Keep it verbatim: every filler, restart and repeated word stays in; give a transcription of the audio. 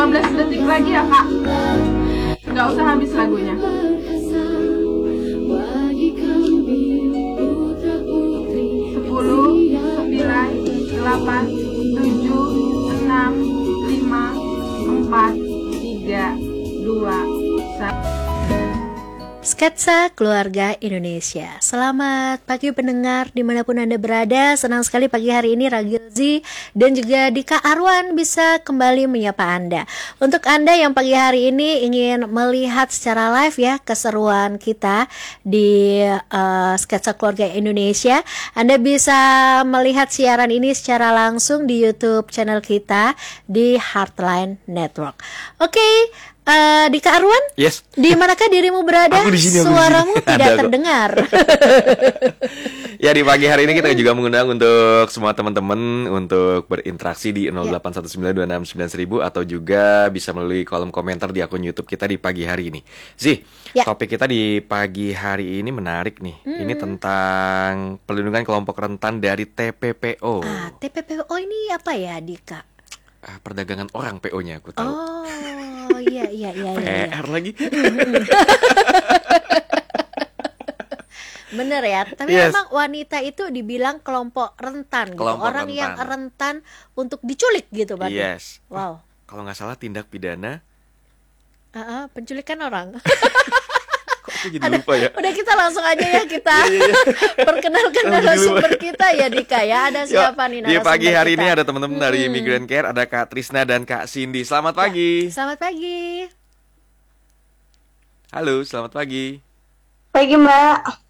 lima belas detik lagi ya kak. Nggak usah habis lagunya. Sepuluh, sembilan, delapan, tujuh, enam, lima, empat, tiga, dua, satu. Sketsa Keluarga Indonesia. Selamat pagi pendengar dimanapun Anda berada. Senang sekali pagi hari ini Ragilzi dan juga Dika Arwan bisa kembali menyapa Anda. Untuk Anda yang pagi hari ini ingin melihat secara live ya keseruan kita di uh, Sketsa Keluarga Indonesia, Anda bisa melihat siaran ini secara langsung di YouTube channel kita di Heartline Network. Oke, okay. Uh, Dika Arwan, yes. Di manakah dirimu berada? Aku di sini, aku Suaramu di sini. tidak Ada, terdengar. Ya, di pagi hari ini kita juga mengundang untuk semua teman-teman untuk berinteraksi di nol delapan satu sembilan dua enam sembilan seribu atau juga bisa melalui kolom komentar di akun YouTube kita di pagi hari ini. Zih, ya. Topik kita di pagi hari ini menarik nih. Hmm. Ini tentang perlindungan kelompok rentan dari T P P O. Ah, T P P O ini apa ya, Dika? Ah, perdagangan orang P O-nya aku tahu. Oh, iya iya iya iya. P R lagi. Bener ya, tapi yes. Memang wanita itu dibilang kelompok rentan gitu. Kelompok orang rentan. yang rentan untuk diculik gitu, Pak. Yes. Wow. Kalau nggak salah tindak pidana uh-uh, penculikan orang. Aku jadi lupa ya. Udah kita langsung aja ya kita perkenalkan narasumber kita ya Dika ya. Ada siapa nih narasumber di pagi hari kita? Ini ada teman-teman hmm. dari Migrant Care, ada Kak Trisna dan Kak Cindy. Selamat pagi. Ya, selamat pagi. Halo, selamat pagi. Pagi Mbak.